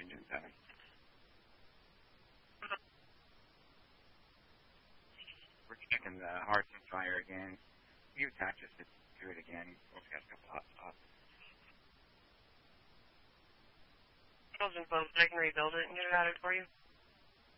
engine 7. We're checking the hearts and fire again. You attach us to it again. We've got a couple hot spots. Children's boat, I can rebuild it and get it out of for you.